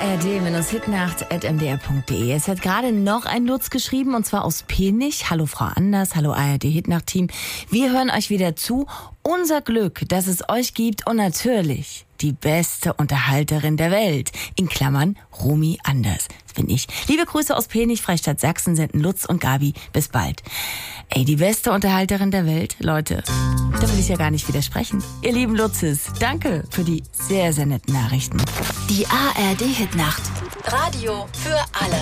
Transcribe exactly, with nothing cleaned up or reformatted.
ard-hitnacht at m d r punkt d e. Es hat gerade noch ein Lutz geschrieben, und zwar aus Penich. Hallo Frau Anders, hallo A R D-Hitnacht-Team. Wir hören euch wieder zu. Unser Glück, dass es euch gibt, und natürlich die beste Unterhalterin der Welt. In Klammern Romy Anders. Das bin ich. Liebe Grüße aus Penich, Freistadt Sachsen, senden Lutz und Gabi. Bis bald. Ey, die beste Unterhalterin der Welt, Leute, da will ich ja gar nicht widersprechen. Ihr lieben Lutzes, danke für die sehr, sehr netten Nachrichten. Die A R D-Hitnacht. Radio für alle.